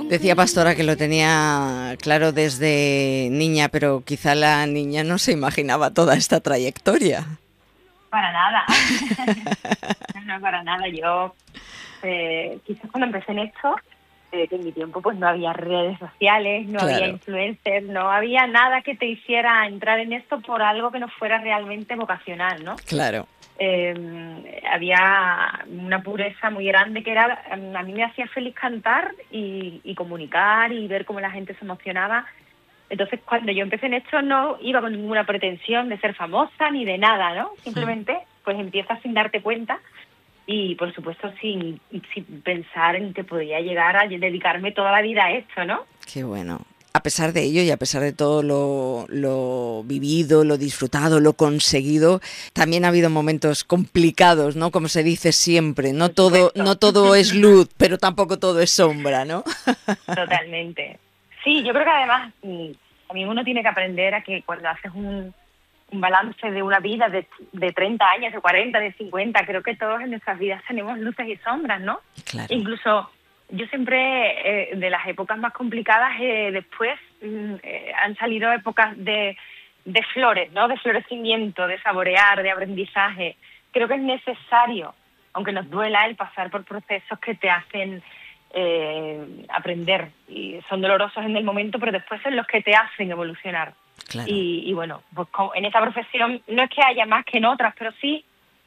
Decía Pastora que lo tenía claro desde niña, pero quizá la niña no se imaginaba toda esta trayectoria. Para nada. No, para nada. Yo, quizás cuando empecé en esto, que en mi tiempo pues no había redes sociales, no había Claro, influencers, no había nada que te hiciera entrar en esto por algo que no fuera realmente vocacional, ¿no? claro. Había una pureza muy grande que era, a mí me hacía feliz cantar y comunicar y ver cómo la gente se emocionaba. Entonces, cuando yo empecé en esto, no iba con ninguna pretensión de ser famosa ni de nada, ¿no? Simplemente, pues empiezas sin darte cuenta y, por supuesto, sin pensar en que podía llegar a dedicarme toda la vida a esto, ¿no? Qué bueno. A pesar de ello y a pesar de todo lo vivido, lo disfrutado, lo conseguido, también ha habido momentos complicados, ¿no? Como se dice siempre, Por supuesto. no todo es luz, pero tampoco todo es sombra, ¿no? Totalmente. Sí, yo creo que además también uno tiene que aprender a que cuando haces un balance de una vida de 30 años, de 40, de 50, creo que todos en nuestras vidas tenemos luces y sombras, ¿no? Claro. Incluso yo siempre, de las épocas más complicadas, después han salido épocas de flores, ¿no? De florecimiento, de saborear, de aprendizaje. Creo que es necesario, aunque nos duela, el pasar por procesos que te hacen aprender y son dolorosos en el momento, pero después son los que te hacen evolucionar. Claro. Y bueno, pues en esta profesión no es que haya más que en otras, pero sí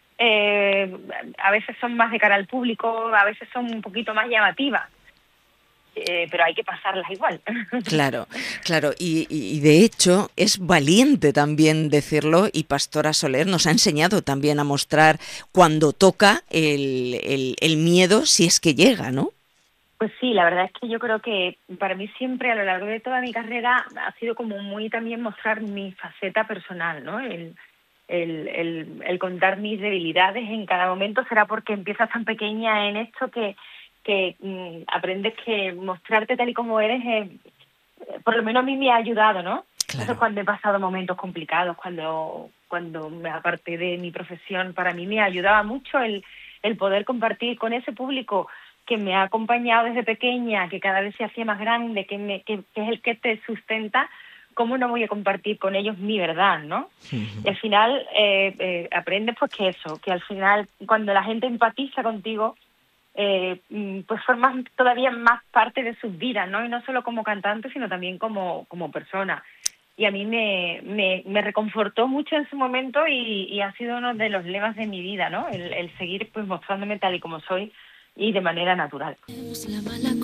a veces son más de cara al público, a veces son un poquito más llamativas, pero hay que pasarlas igual. Claro, claro, y de hecho es valiente también decirlo y Pastora Soler nos ha enseñado también a mostrar cuando toca el miedo si es que llega, ¿no? Pues sí, la verdad es que yo creo que para mí siempre a lo largo de toda mi carrera ha sido como muy también mostrar mi faceta personal, ¿no? El contar mis debilidades en cada momento será porque empiezas tan pequeña en esto que aprendes que mostrarte tal y como eres, por lo menos a mí me ha ayudado, ¿no? Entonces Claro, cuando he pasado momentos complicados, cuando me aparté de mi profesión, para mí me ayudaba mucho el poder compartir con ese público que me ha acompañado desde pequeña, que cada vez se hacía más grande, que es el que te sustenta. ¿Cómo no voy a compartir con ellos mi verdad, no? Y al final aprendes pues que eso, que al final cuando la gente empatiza contigo, pues formas todavía más parte de sus vidas, ¿no? Y no solo como cantante, sino también como persona. Y a mí me reconfortó mucho en su momento y ha sido uno de los lemas de mi vida, ¿no? El seguir pues mostrándome tal y como soy y de manera natural.